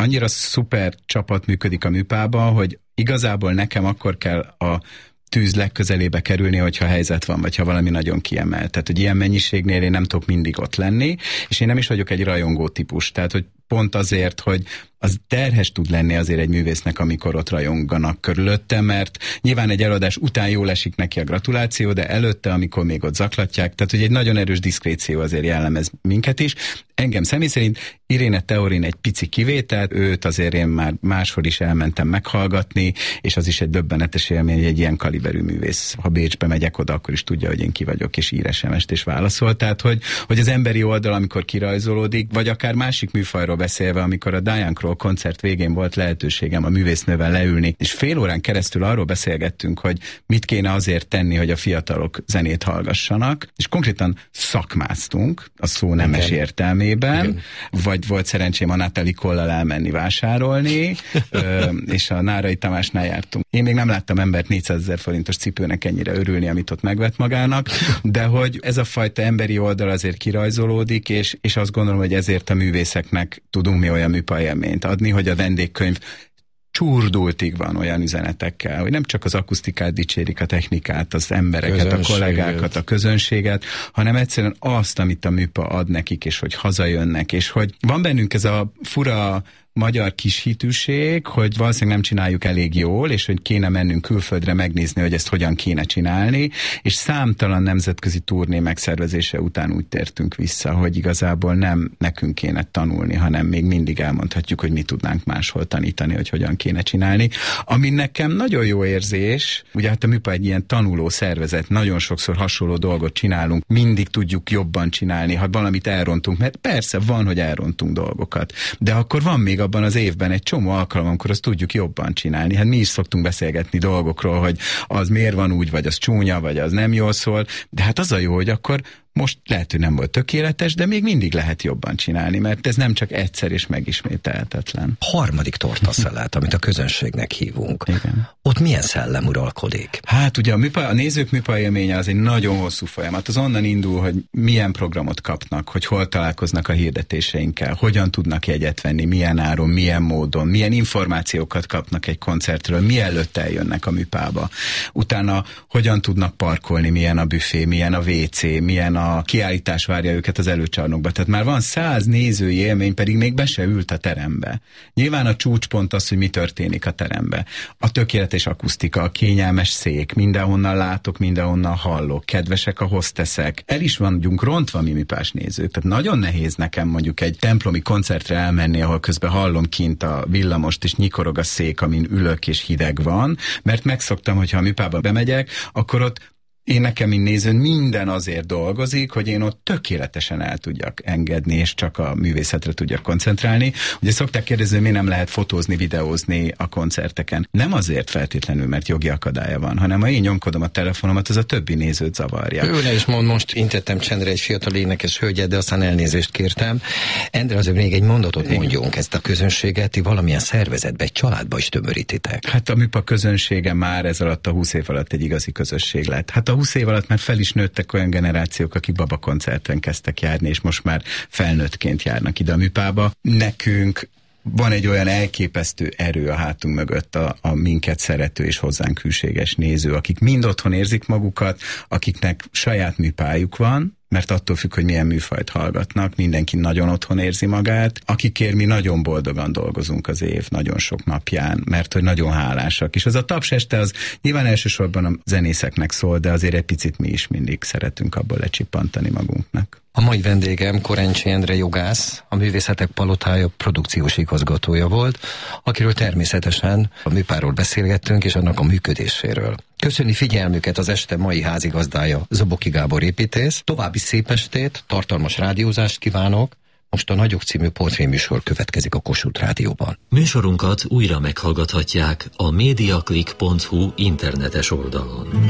annyira szuper csapat működik a műpában, hogy igazából nekem akkor kell a tűz legközelébe kerülni, hogyha helyzet van, vagy ha valami nagyon kiemel. Tehát, hogy ilyen mennyiségnél én nem tudok mindig ott lenni, és én nem is vagyok egy rajongó típus. Tehát, hogy pont azért, hogy az terhes tud lenni azért egy művésznek, amikor ott rajonganak körülötte, mert nyilván egy előadás után jól esik neki a gratuláció, de előtte, amikor még ott zaklatják, tehát hogy egy nagyon erős diszkréció azért jellemez minket is. Engem személy szerint Iréne Teorin egy pici kivétel, őt azért én már máshol is elmentem meghallgatni, és az is egy döbbenetes élmény, hogy egy ilyen kaliberű művész. Ha Bécsbe megyek oda, akkor is tudja, hogy én ki vagyok, és ír SMS-t és válaszol. Tehát, hogy az emberi oldal, amikor kirajzolódik, vagy akár másik műfajról beszélve, amikor a Diane Kroll koncert végén volt lehetőségem a művésznővel leülni, és fél órán keresztül arról beszélgettünk, hogy mit kéne azért tenni, hogy a fiatalok zenét hallgassanak, és konkrétan szakmáztunk a szó nemes értelmében, vagy volt szerencsém a Natalie Kollal elmenni vásárolni, és a Nárai Tamásnál jártunk. Én még nem láttam embert 400 000 forintos cipőnek ennyire örülni, amit ott megvett magának, de hogy ez a fajta emberi oldal azért kirajzolódik, és azt gondolom, hogy ezért a művészeknek tudunk mi olyan műpajélményt adni, hogy a vendégkönyv csúrdultig van olyan üzenetekkel, hogy nem csak az akusztikát dicsérik, a technikát, az embereket, a kollégákat, a közönséget, hanem egyszerűen azt, amit a műpa ad nekik, és hogy hazajönnek, és hogy van bennünk ez a fura magyar kishitűség, hogy valószínűleg nem csináljuk elég jól, és hogy kéne mennünk külföldre megnézni, hogy ezt hogyan kéne csinálni, és számtalan nemzetközi turné megszervezése után úgy tértünk vissza, hogy igazából nem nekünk kéne tanulni, hanem még mindig elmondhatjuk, hogy mi tudnánk máshol tanítani, hogy hogyan kéne csinálni. Ami nekem nagyon jó érzés, ugye hát a műpa egy ilyen tanuló szervezet, nagyon sokszor hasonló dolgot csinálunk, mindig tudjuk jobban csinálni, ha valamit elrontunk, mert persze van, hogy elrontunk dolgokat, de akkor van még abban az évben egy csomó alkalom, amikor azt tudjuk jobban csinálni. Hát mi is szoktunk beszélgetni dolgokról, hogy az miért van úgy, vagy az csúnya, vagy az nem jól szól, de hát az a jó, hogy akkor most lehet, hogy nem volt tökéletes, de még mindig lehet jobban csinálni, mert ez nem csak egyszer és megismételhetetlen. Harmadik tortaszelet, amit a közönségnek hívunk. Igen. Ott milyen szellem uralkodik? Hát ugye a nézők műpa élménye az egy nagyon hosszú folyamat. Az onnan indul, hogy milyen programot kapnak, hogy hol találkoznak a hirdetéseinkkel, hogyan tudnak jegyet venni, milyen áron, milyen módon, milyen információkat kapnak egy koncertről, mielőtt eljönnek a műpába. Utána hogyan tudnak parkolni, milyen a büfé, milyen a WC, milyen a kiállítás várja őket az előcsarnokba. Tehát már van 100 nézői élmény, pedig még be se ült a terembe. Nyilván a csúcspont az, hogy mi történik a terembe. A tökéletes akusztika, a kényelmes szék, mindenhonnan látok, mindenhonnan hallok, kedvesek a hosteszek. El is vagyunk rontva mi műpás nézők. Tehát nagyon nehéz nekem mondjuk egy templomi koncertre elmenni, ahol közben hallom kint a villamost, és nyikorog a szék, amin ülök, és hideg van, mert megszoktam, hogyha a műpába bemegyek, akkor ott én nekem, mint nézőn, minden azért dolgozik, hogy én ott tökéletesen el tudjak engedni, és csak a művészetre tudjak koncentrálni. Ugye szokták kérdezni, hogy mi nem lehet fotózni, videózni a koncerteken. Nem azért feltétlenül, mert jogi akadálya van, hanem ha én nyomkodom a telefonomat, az a többi nézőt zavarja. Őle is mond, most intettem csendre egy fiatal énekes hölgyet, de aztán elnézést kértem. Endre, azért még egy mondatot mondjunk, ezt a közönséget ti valamilyen szervezetbe, egy családba is tömörítitek. Hát a műpa közönsége már ez alatt a 20 év alatt egy igazi közösség lett. Hát a 20 év alatt már fel is nőttek olyan generációk, akik babakoncerten kezdtek járni, és most már felnőttként járnak ide a műpába. Nekünk van egy olyan elképesztő erő a hátunk mögött a minket szerető és hozzánk hűséges néző, akik mind otthon érzik magukat, akiknek saját műpájuk van, mert attól függ, hogy milyen műfajt hallgatnak, mindenki nagyon otthon érzi magát, akikért mi nagyon boldogan dolgozunk az év nagyon sok napján, mert hogy nagyon hálásak. És az a taps este az nyilván elsősorban a zenészeknek szól, de azért egy picit mi is mindig szeretünk abból lecsippantani magunknak. A mai vendégem Korencsy Endre jogász, a Művészetek Palotája produkciós igazgatója volt, akiről természetesen a műpáról beszélgettünk, és annak a működéséről. Köszöni figyelmüket az este mai házigazdája, Zoboki Gábor építész. További szép estét, tartalmas rádiózást kívánok. Most a Nagyok című portréműsor következik a Kossuth Rádióban. Műsorunkat újra meghallgathatják a mediaclick.hu internetes oldalon.